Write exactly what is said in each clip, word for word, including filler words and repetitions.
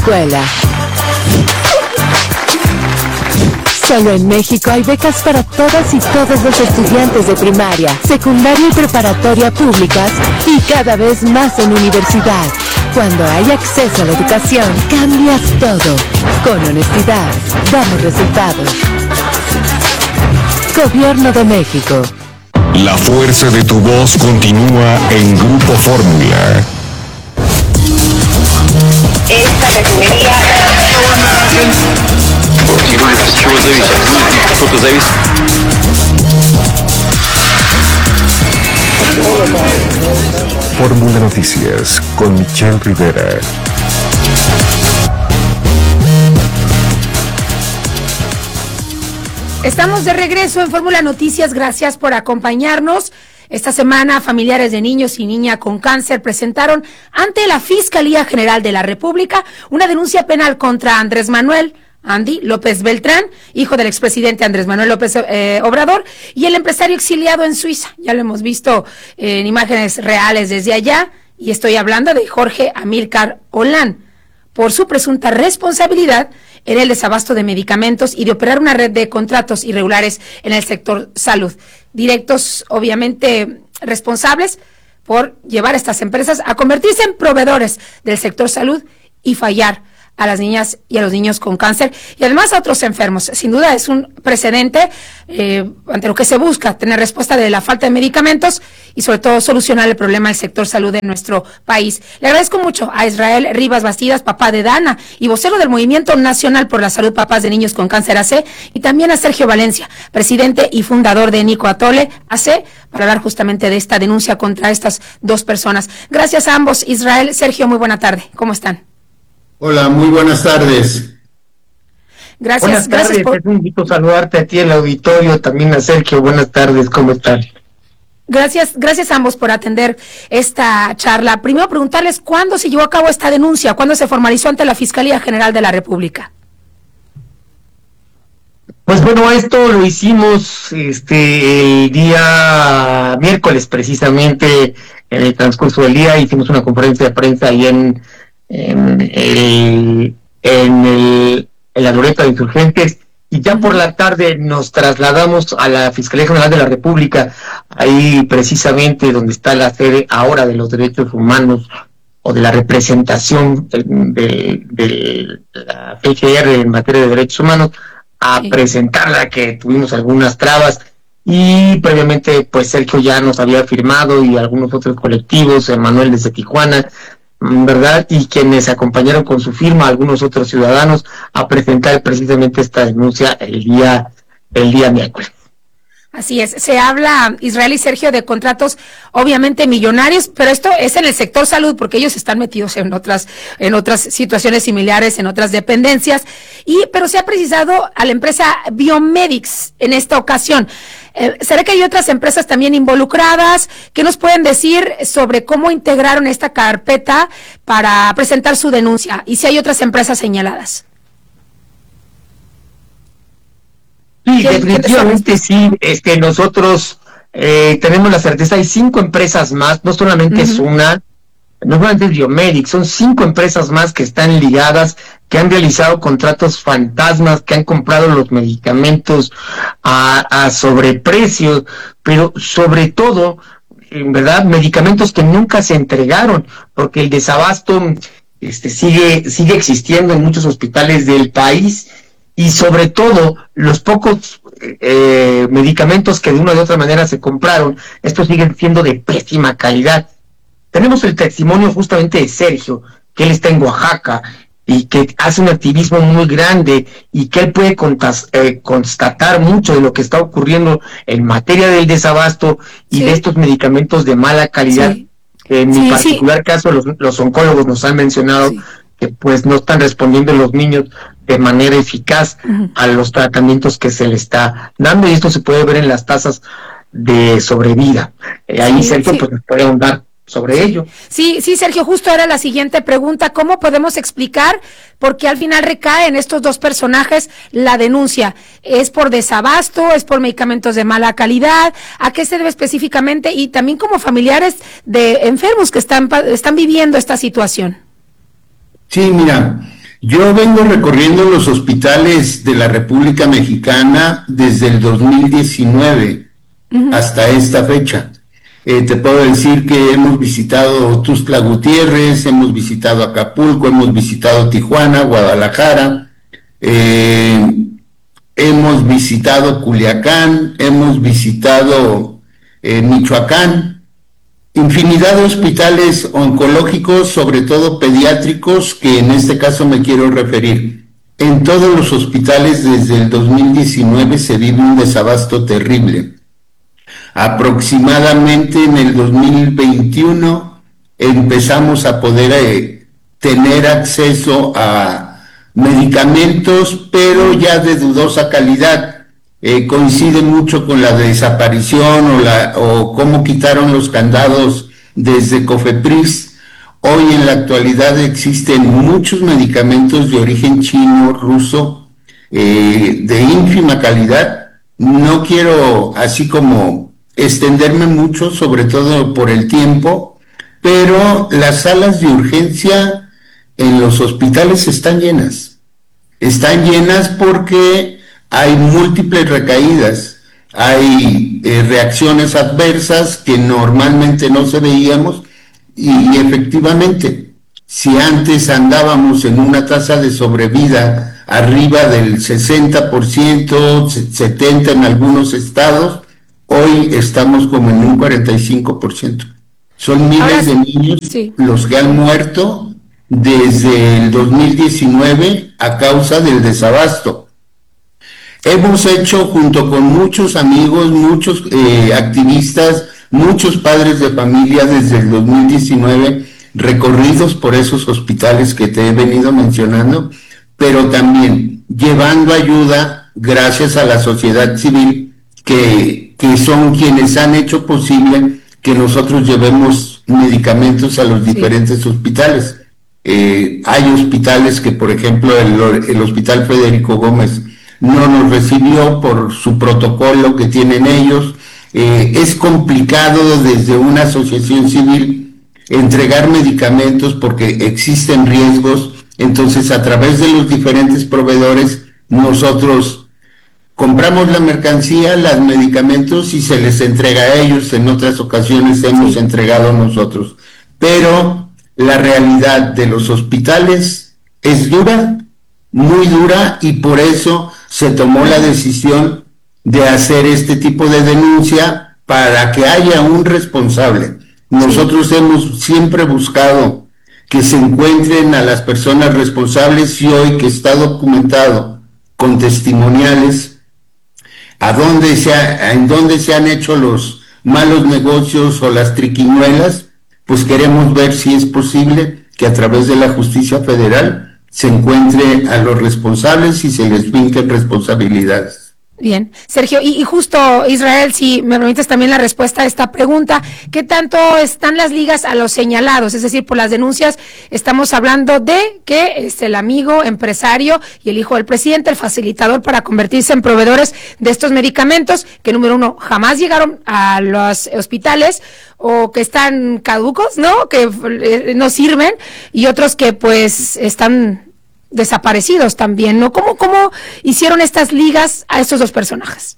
escuela. Solo en México hay becas para todas y todos los estudiantes de primaria, secundaria y preparatoria públicas y cada vez más en universidad. Cuando hay acceso a la educación, cambias todo. Con honestidad, damos resultados. Gobierno de México. La fuerza de tu voz continúa en Grupo Fórmula. Esta refinería... Fórmula Noticias con Michelle Rivera. Estamos de regreso en Fórmula Noticias, gracias por acompañarnos. Esta semana, familiares de niños y niña con cáncer presentaron ante la Fiscalía General de la República una denuncia penal contra Andrés Manuel Andy López Beltrán, hijo del expresidente Andrés Manuel López eh, Obrador, y el empresario exiliado en Suiza. Ya lo hemos visto eh, en imágenes reales desde allá, y estoy hablando de Jorge Amílcar Olán, por su presunta responsabilidad en el desabasto de medicamentos y de operar una red de contratos irregulares en el sector salud. Directos, obviamente, responsables por llevar a estas empresas a convertirse en proveedores del sector salud y fallar a las niñas y a los niños con cáncer y además a otros enfermos. Sin duda es un precedente eh, ante lo que se busca, tener respuesta de la falta de medicamentos y sobre todo solucionar el problema del sector salud de nuestro país. Le agradezco mucho a Israel Rivas Bastidas, papá de Dana y vocero del Movimiento Nacional por la Salud Papás de Niños con Cáncer A C, y también a Sergio Valencia, presidente y fundador de Nico Atole A C, para hablar justamente de esta denuncia contra estas dos personas. Gracias a ambos. Israel, Sergio, muy buena tarde. ¿Cómo están? Hola, muy buenas tardes. Gracias, buenas gracias tardes, por... es un gusto saludarte a ti en el auditorio, también a Sergio. Buenas tardes, ¿cómo están? Gracias, gracias a ambos por atender esta charla. Primero preguntarles cuándo se llevó a cabo esta denuncia, cuándo se formalizó ante la Fiscalía General de la República. Pues bueno, esto lo hicimos este el día miércoles, precisamente en el transcurso del día hicimos una conferencia de prensa ahí en en el en el en la Glorieta de Insurgentes, y ya por la tarde nos trasladamos a la Fiscalía General de la República, ahí precisamente donde está la sede ahora de los derechos humanos o de la representación de, de la P G R en materia de derechos humanos, a sí. presentarla, que tuvimos algunas trabas, y previamente pues Sergio ya nos había firmado y algunos otros colectivos, Emanuel desde Tijuana, ¿verdad? Y quienes acompañaron con su firma, algunos otros ciudadanos, a presentar precisamente esta denuncia el día el día miércoles. Así es, se habla, Israel y Sergio, de contratos obviamente millonarios, pero esto es en el sector salud, porque ellos están metidos en otras en otras situaciones similares, en otras dependencias, y pero se ha precisado a la empresa Biomedics en esta ocasión. Eh, ¿Será que hay otras empresas también involucradas? ¿Qué nos pueden decir sobre cómo integraron esta carpeta para presentar su denuncia? Y si hay otras empresas señaladas. Sí, definitivamente sí. Este, nosotros eh, tenemos la certeza, hay cinco empresas más, no solamente uh-huh. es una, no solamente es Biomedic, son cinco empresas más que están ligadas, que han realizado contratos fantasmas, que han comprado los medicamentos a, a sobreprecios, pero sobre todo, en verdad, medicamentos que nunca se entregaron, porque el desabasto este, sigue, sigue existiendo en muchos hospitales del país, y sobre todo los pocos eh, medicamentos que de una u otra manera se compraron, estos siguen siendo de pésima calidad. Tenemos el testimonio justamente de Sergio, que él está en Oaxaca y que hace un activismo muy grande, y que él puede contas, eh, constatar mucho de lo que está ocurriendo en materia del desabasto y sí. de estos medicamentos de mala calidad. Sí. En sí, mi particular sí. caso, los, los oncólogos nos han mencionado sí. que pues no están respondiendo los niños de manera eficaz uh-huh. a los tratamientos que se le está dando, y esto se puede ver en las tasas de sobrevida. Eh, ahí sí, Sergio sí. pues nos puede ahondar sobre sí. ello. Sí, sí, Sergio, justo era la siguiente pregunta. ¿Cómo podemos explicar por qué al final recae en estos dos personajes la denuncia? ¿Es por desabasto? ¿Es por medicamentos de mala calidad? ¿A qué se debe específicamente? Y también como familiares de enfermos que están, están viviendo esta situación. Sí, mira, Yo vengo recorriendo los hospitales de la República Mexicana desde el dos mil diecinueve uh-huh. hasta esta fecha. Eh, te puedo decir que hemos visitado Tuxtla Gutiérrez, hemos visitado Acapulco, hemos visitado Tijuana, Guadalajara, eh, hemos visitado Culiacán, hemos visitado eh, Michoacán, infinidad de hospitales oncológicos, sobre todo pediátricos, que en este caso me quiero referir. En todos los hospitales desde el dos mil diecinueve se vive un desabasto terrible. Aproximadamente en el dos mil veintiuno empezamos a poder eh, tener acceso a medicamentos, pero ya de dudosa calidad. Eh, coincide mucho con la desaparición o, la, o cómo quitaron los candados desde COFEPRIS. Hoy en la actualidad existen muchos medicamentos de origen chino, ruso, eh, de ínfima calidad. No quiero así como extenderme mucho, sobre todo por el tiempo, pero las salas de urgencia en los hospitales están llenas. Están llenas porque hay múltiples recaídas, hay eh, reacciones adversas que normalmente no se veíamos y, y efectivamente, si antes andábamos en una tasa de sobrevida arriba del sesenta por ciento, setenta por ciento en algunos estados, hoy estamos como en un cuarenta y cinco por ciento. Son miles Ahora, de niños sí. los que han muerto desde el dos mil diecinueve a causa del desabasto. Hemos hecho junto con muchos amigos, muchos eh, activistas, muchos padres de familia desde el dos mil diecinueve recorridos por esos hospitales que te he venido mencionando, pero también llevando ayuda gracias a la sociedad civil que, que son quienes han hecho posible que nosotros llevemos medicamentos a los diferentes sí. hospitales. Eh, hay hospitales que, por ejemplo, el, el Hospital Federico Gómez no nos recibió por su protocolo que tienen ellos. Eh, es complicado desde una asociación civil entregar medicamentos porque existen riesgos, entonces a través de los diferentes proveedores nosotros compramos la mercancía, los medicamentos y se les entrega a ellos. En otras ocasiones hemos entregado nosotros, pero la realidad de los hospitales es dura, muy dura, y por eso se tomó la decisión de hacer este tipo de denuncia para que haya un responsable. Nosotros sí. hemos siempre buscado que se encuentren a las personas responsables y hoy que está documentado con testimoniales a dónde se ha, en dónde se han hecho los malos negocios o las triquiñuelas, pues queremos ver si es posible que a través de la justicia federal se encuentre a los responsables y se les vinquen responsabilidades. Bien, Sergio, y, y justo, Israel, si me permites también la respuesta a esta pregunta, ¿qué tanto están las ligas a los señalados? Es decir, por las denuncias estamos hablando de que es el amigo empresario y el hijo del presidente, el facilitador para convertirse en proveedores de estos medicamentos que, número uno, jamás llegaron a los hospitales o que están caducos, ¿no?, que eh, no sirven, y otros que pues están desaparecidos también, ¿no? ¿Cómo, cómo hicieron estas ligas a estos dos personajes?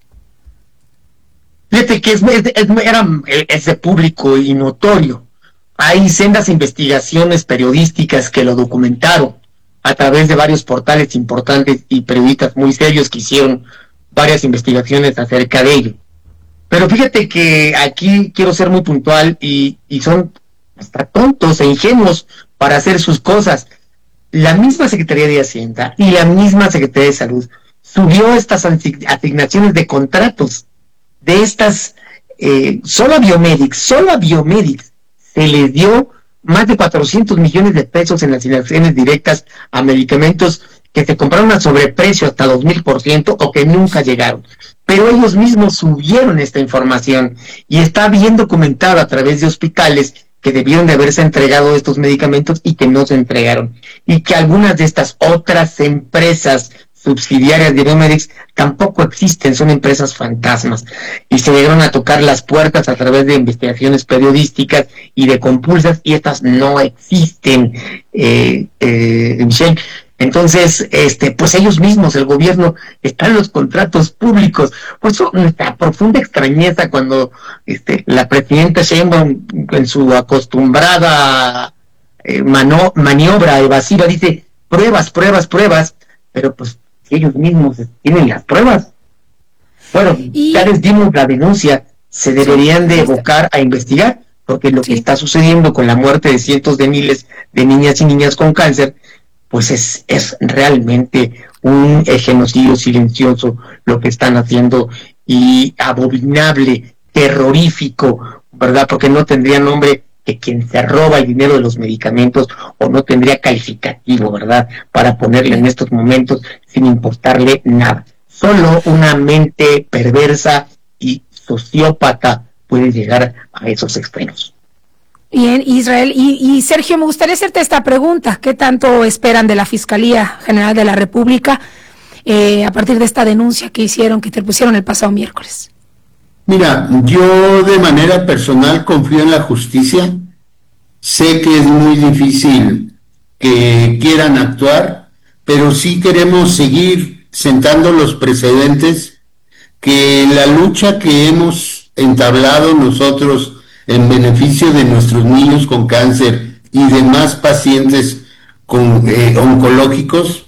Fíjate que es, es, es, era, es de público y notorio. Hay sendas investigaciones periodísticas que lo documentaron a través de varios portales importantes y periodistas muy serios que hicieron varias investigaciones acerca de ello. Pero fíjate que aquí quiero ser muy puntual y, y son hasta tontos e ingenuos para hacer sus cosas. La misma Secretaría de Hacienda y la misma Secretaría de Salud subió estas asignaciones de contratos de estas, eh, solo a Biomedics, solo a Biomedics se les dio más de cuatrocientos millones de pesos en asignaciones directas a medicamentos que se compraron a sobreprecio hasta dos mil por ciento o que nunca llegaron. Pero ellos mismos subieron esta información y está bien documentado a través de hospitales que debieron de haberse entregado estos medicamentos y que no se entregaron. Y que algunas de estas otras empresas subsidiarias de Biomedics tampoco existen, son empresas fantasmas. Y se llegaron a tocar las puertas a través de investigaciones periodísticas y de compulsas, y estas no existen, eh, eh, Michelle. Entonces, este, pues ellos mismos, el gobierno, están en los contratos públicos. Por eso nuestra profunda extrañeza cuando este, la presidenta Sheinbaum, en su acostumbrada eh, mano, maniobra evasiva, dice pruebas, pruebas, pruebas, pero pues ellos mismos tienen las pruebas. Bueno, y... ya les dimos la denuncia, se deberían de evocar a investigar, porque lo que está sucediendo con la muerte de cientos de miles de niñas y niñas con cáncer, pues es, es realmente un genocidio silencioso lo que están haciendo, y abominable, terrorífico, ¿verdad? Porque no tendría nombre que quien se roba el dinero de los medicamentos, o no tendría calificativo, ¿verdad?, para ponerle en estos momentos sin importarle nada. Solo una mente perversa y sociópata puede llegar a esos extremos. Bien, Israel. Y, y Sergio, me gustaría hacerte esta pregunta. ¿Qué tanto esperan de la Fiscalía General de la República eh, a partir de esta denuncia que hicieron, que te pusieron el pasado miércoles? Mira, yo de manera personal confío en la justicia. Sé que es muy difícil que quieran actuar, pero sí queremos seguir sentando los precedentes, que la lucha que hemos entablado nosotros en beneficio de nuestros niños con cáncer y demás pacientes con, eh, oncológicos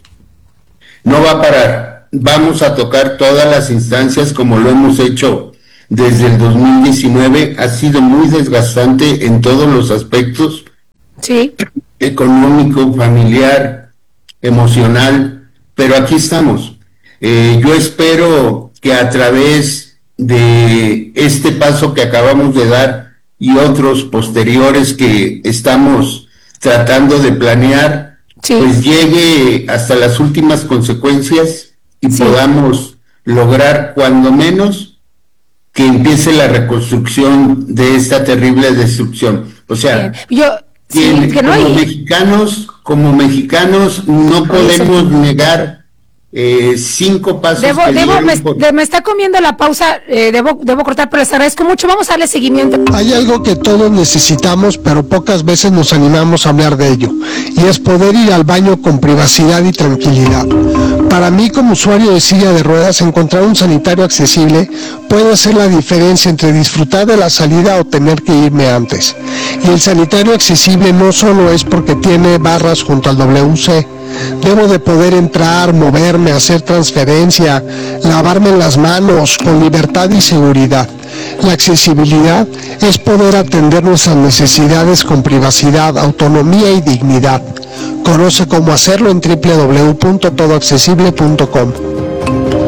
no va a parar. Vamos a tocar todas las instancias como lo hemos hecho desde el dos mil diecinueve. Ha sido muy desgastante en todos los aspectos, sí, económico, familiar, emocional, pero aquí estamos. Eh, yo espero que a través de este paso que acabamos de dar y otros posteriores que estamos tratando de planear, sí, pues llegue hasta las últimas consecuencias y sí, podamos lograr cuando menos que empiece la reconstrucción de esta terrible destrucción. O sea, yo, sí, que, que no como hay... mexicanos, como mexicanos no podemos negar Eh, cinco pasos debo, que debo me, por... de, me está comiendo la pausa, eh, debo, debo cortar, pero les agradezco mucho. Vamos a darle seguimiento. Hay algo que todos necesitamos, pero pocas veces nos animamos a hablar de ello, y es poder ir al baño con privacidad y tranquilidad. Para mí, como usuario de silla de ruedas, encontrar un sanitario accesible puede hacer la diferencia entre disfrutar de la salida o tener que irme antes. Y el sanitario accesible no solo es porque tiene barras junto al W C. Debo de poder entrar, moverme, hacer transferencia, lavarme las manos con libertad y seguridad. La accesibilidad es poder atender nuestras necesidades con privacidad, autonomía y dignidad. Conoce cómo hacerlo en doble u doble u doble u punto todo accesible punto com.